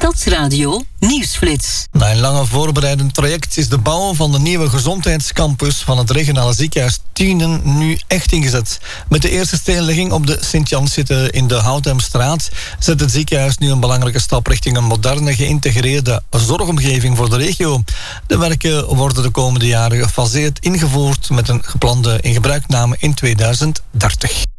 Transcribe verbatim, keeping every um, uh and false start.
Stadsradio Nieuwsflits. Na een lange voorbereidend traject is de bouw van de nieuwe gezondheidscampus van het regionale ziekenhuis Tienen nu echt ingezet. Met de eerste steenlegging op de Sint-Janszitte in de Houthemstraat zet het ziekenhuis nu een belangrijke stap richting een moderne, geïntegreerde zorgomgeving voor de regio. De werken worden de komende jaren gefaseerd ingevoerd met een geplande ingebruikname in tweeduizend dertig.